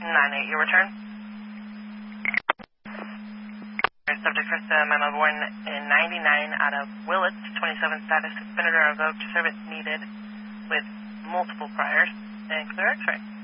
9-8, your return. Subject first memo born in 99 out of Willits, 27 status, suspended or revoked, service needed with multiple priors, and clear x-ray.